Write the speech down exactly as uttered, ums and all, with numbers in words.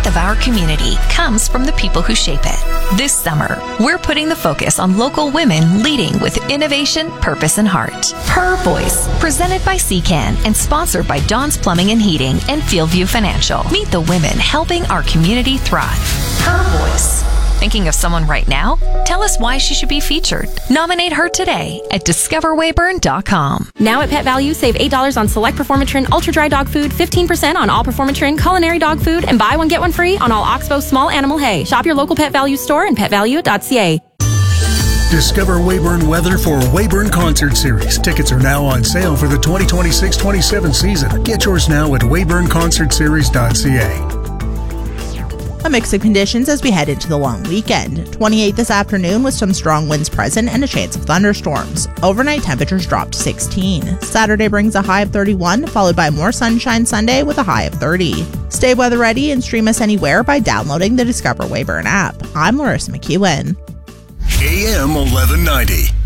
strength of our community comes from the people who shape it. This summer, we're putting the focus on local women leading with innovation, purpose, and heart. Her Voice, presented by C C A N and sponsored by Dawn's Plumbing and Heating and Fieldview Financial. Meet the women helping our community thrive. Her Voice. Thinking of someone right now? Tell us why she should be featured. Nominate her today at discover wayburn dot com. Now at Pet Value, save eight dollars on select Performatrin Ultra Dry Dog Food, fifteen percent on all Performatrin Culinary Dog Food, and buy one, get one free on all Oxbow Small Animal Hay. Shop your local Pet Value store and pet value dot c a. Discover Wayburn weather for Wayburn Concert Series. Tickets are now on sale for the twenty twenty-six twenty-seven season. Get yours now at wayburn concert series dot c a. A mix of conditions as we head into the long weekend. twenty-eight this afternoon with some strong winds present and a chance of thunderstorms. Overnight temperatures dropped to sixteen. Saturday brings a high of thirty-one, followed by more sunshine Sunday with a high of thirty. Stay weather ready and stream us anywhere by downloading the Discover Wayburn app. I'm Larissa McEwen. A M eleven ninety.